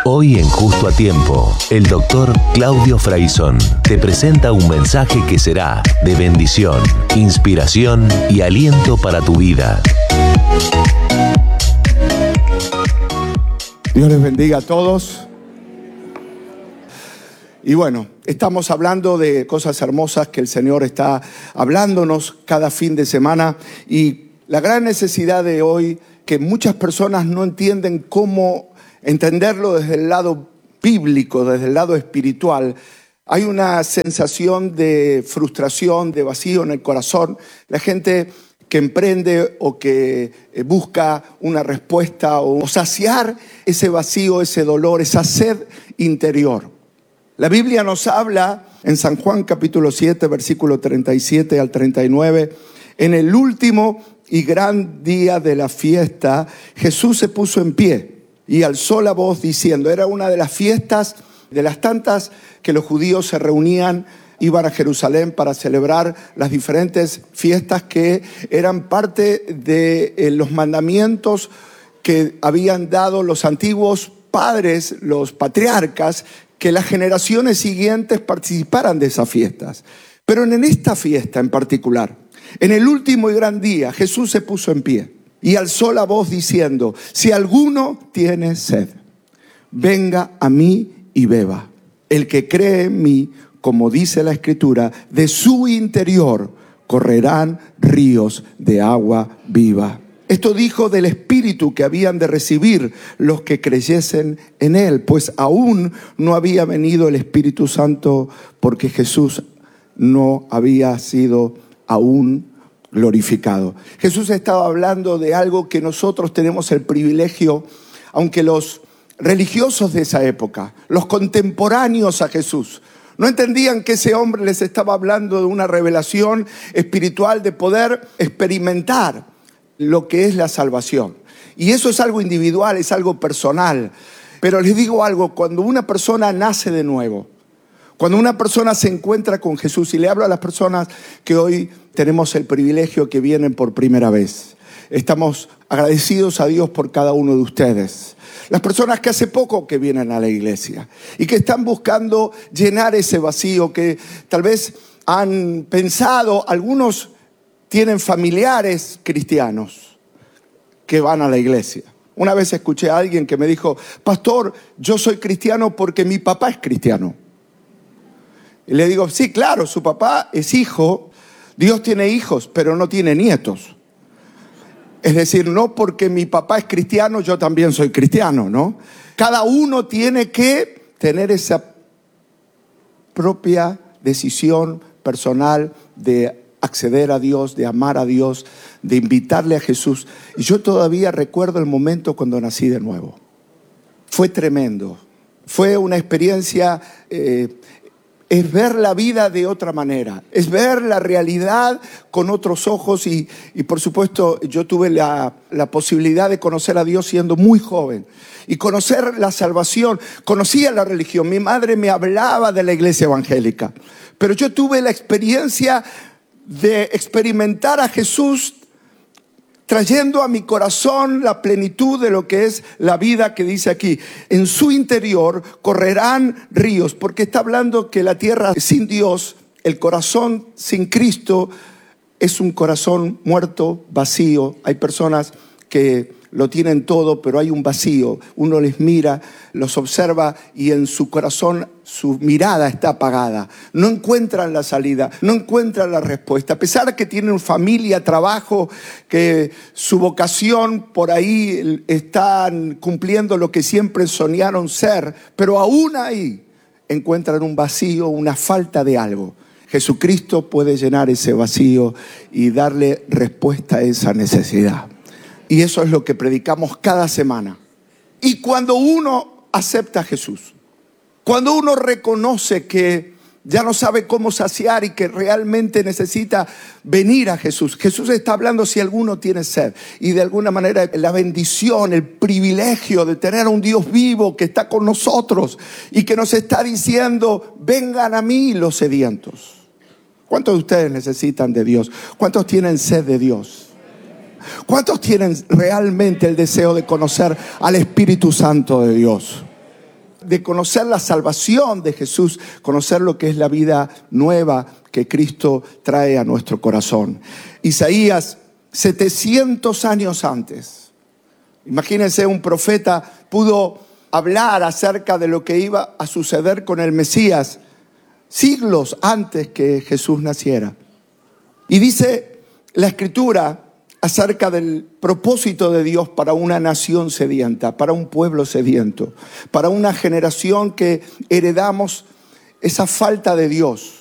Hoy en Justo a Tiempo, el doctor Claudio Fraizón te presenta un mensaje que será de bendición, inspiración y aliento para tu vida. Dios les bendiga a todos. Y bueno, estamos hablando de cosas hermosas que el Señor está hablándonos cada fin de semana. Y la gran necesidad de hoy, que muchas personas no entienden cómo entenderlo desde el lado bíblico, desde el lado espiritual. Hay una sensación de frustración, de vacío en el corazón. La gente que emprende o que busca una respuesta o saciar ese vacío, ese dolor, esa sed interior. La Biblia nos habla en San Juan capítulo 7, versículo 37 al 39. En el último y gran día de la fiesta, Jesús se puso en pie y alzó la voz diciendo, era una de las fiestas, de las tantas que los judíos se reunían, iban a Jerusalén para celebrar las diferentes fiestas que eran parte de los mandamientos que habían dado los antiguos padres, los patriarcas, que las generaciones siguientes participaran de esas fiestas. Pero en esta fiesta en particular, en el último y gran día, Jesús se puso en pie y alzó la voz diciendo, si alguno tiene sed, venga a mí y beba. El que cree en mí, como dice la Escritura, de su interior correrán ríos de agua viva. Esto dijo del Espíritu que habían de recibir los que creyesen en Él, pues aún no había venido el Espíritu Santo porque Jesús no había sido aún glorificado. Jesús estaba hablando de algo que nosotros tenemos el privilegio, aunque los religiosos de esa época, los contemporáneos a Jesús, no entendían que ese hombre les estaba hablando de una revelación espiritual, de poder experimentar lo que es la salvación. Y eso es algo individual, es algo personal. Pero les digo algo, cuando una persona nace de nuevo, cuando una persona se encuentra con Jesús, y le hablo a las personas que hoy tenemos el privilegio que vienen por primera vez, estamos agradecidos a Dios por cada uno de ustedes. Las personas que hace poco que vienen a la iglesia y que están buscando llenar ese vacío que tal vez han pensado, algunos tienen familiares cristianos que van a la iglesia. Una vez escuché a alguien que me dijo, pastor, yo soy cristiano porque mi papá es cristiano. Y le digo, sí, claro, su papá es hijo, Dios tiene hijos, pero no tiene nietos. Es decir, no porque mi papá es cristiano, yo también soy cristiano, ¿no? Cada uno tiene que tener esa propia decisión personal de acceder a Dios, de amar a Dios, de invitarle a Jesús. Y yo todavía recuerdo el momento cuando nací de nuevo. Fue tremendo. Fue una experiencia, es ver la vida de otra manera, es ver la realidad con otros ojos y por supuesto yo tuve la posibilidad de conocer a Dios siendo muy joven y conocer la salvación. Conocía la religión, mi madre me hablaba de la iglesia evangélica, pero yo tuve la experiencia de experimentar a Jesús trayendo a mi corazón la plenitud de lo que es la vida que dice aquí. En su interior correrán ríos, porque está hablando que la tierra sin Dios, el corazón sin Cristo, es un corazón muerto, vacío. Hay personas que lo tienen todo, pero hay un vacío. Uno les mira, los observa y en su corazón su mirada está apagada. No encuentran la salida, no encuentran la respuesta. A pesar de que tienen familia, trabajo, que su vocación por ahí están cumpliendo lo que siempre soñaron ser, pero aún ahí encuentran un vacío, una falta de algo. Jesucristo puede llenar ese vacío y darle respuesta a esa necesidad. Y eso es lo que predicamos cada semana. Y cuando uno acepta a Jesús, cuando uno reconoce que ya no sabe cómo saciar y que realmente necesita venir a Jesús. Jesús está hablando si alguno tiene sed. Y de alguna manera la bendición, el privilegio de tener a un Dios vivo que está con nosotros y que nos está diciendo, vengan a mí los sedientos. ¿Cuántos de ustedes necesitan de Dios? ¿Cuántos tienen sed de Dios? ¿Cuántos tienen realmente el deseo de conocer al Espíritu Santo de Dios? de conocer la salvación de Jesús, conocer lo que es la vida nueva que Cristo trae a nuestro corazón. Isaías, 700 años antes, imagínense, un profeta pudo hablar acerca de lo que iba a suceder con el Mesías siglos antes que Jesús naciera. Y dice la Escritura acerca del propósito de Dios para una nación sedienta, para un pueblo sediento, para una generación que heredamos esa falta de Dios.